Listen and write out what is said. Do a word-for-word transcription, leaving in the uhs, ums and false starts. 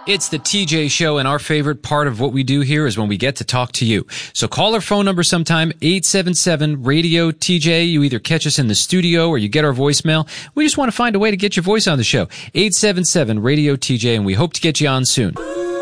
It's the T J Show, and our favorite part of what we do here is when we get to talk to you. So call our phone number sometime, eight seven seven, radio T J. You either catch us in the studio or you get our voicemail. We just want to find a way to get your voice on the show. eight seven seven, radio T J, and we hope to get you on soon.